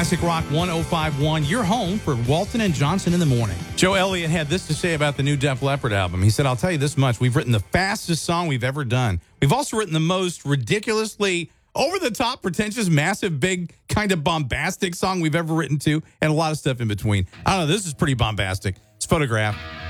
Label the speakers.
Speaker 1: Classic Rock 105.1, your home for Walton and Johnson in the morning. Joe Elliott had this to say about the new Def Leppard album. He said, I'll tell you this much. We've written the fastest song we've ever done. We've also written the most ridiculously over-the-top, pretentious, massive, big, kind of bombastic song we've ever written to, and a lot of stuff in between. I don't know. This is pretty bombastic. It's Photograph.